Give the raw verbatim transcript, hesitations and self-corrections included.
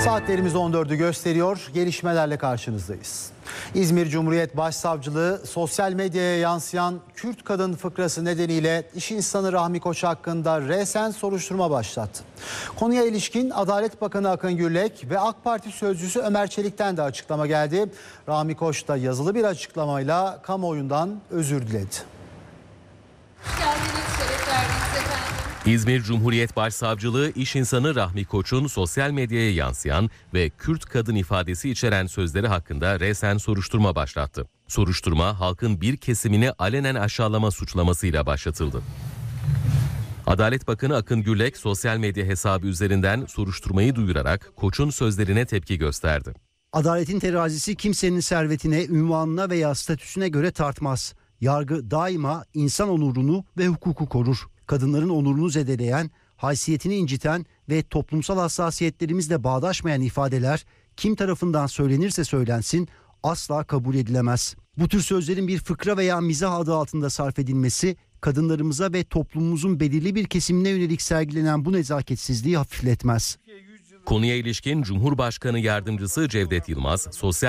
Saatlerimiz on dördü gösteriyor. Gelişmelerle karşınızdayız. İzmir Cumhuriyet Başsavcılığı sosyal medyaya yansıyan Kürt kadın fıkrası nedeniyle iş insanı Rahmi Koç hakkında resen soruşturma başlattı. Konuya ilişkin Adalet Bakanı Akın Gürlek ve AK Parti sözcüsü Ömer Çelik'ten de açıklama geldi. Rahmi Koç da yazılı bir açıklamayla kamuoyundan özür diledi. İzmir Cumhuriyet Başsavcılığı iş insanı Rahmi Koç'un sosyal medyaya yansıyan ve Kürt kadın ifadesi içeren sözleri hakkında resen soruşturma başlattı. Soruşturma halkın bir kesimini alenen aşağılama suçlamasıyla başlatıldı. Adalet Bakanı Akın Gürlek sosyal medya hesabı üzerinden soruşturmayı duyurarak Koç'un sözlerine tepki gösterdi. Adaletin terazisi kimsenin servetine, ünvanına veya statüsüne göre tartmaz. Yargı daima insan onurunu ve hukuku korur. Kadınların onurunu zedeleyen, haysiyetini inciten ve toplumsal hassasiyetlerimizle bağdaşmayan ifadeler kim tarafından söylenirse söylensin asla kabul edilemez. Bu tür sözlerin bir fıkra veya mizah adı altında sarf edilmesi kadınlarımıza ve toplumumuzun belirli bir kesimine yönelik sergilenen bu nezaketsizliği hafifletmez. Konuya ilişkin Cumhurbaşkanı Yardımcısı Cevdet Yılmaz sosyal